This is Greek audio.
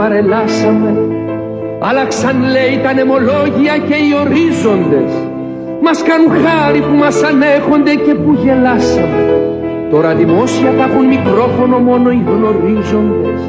Παρελάσαμε, άλλαξαν λέει τα νεμολόγια και οι ορίζοντες. Μας κάνουν χάρη που μας ανέχονται και που γελάσαμε. Τώρα δημόσια θα έχουν μικρόφωνο μόνο οι γνωρίζοντες.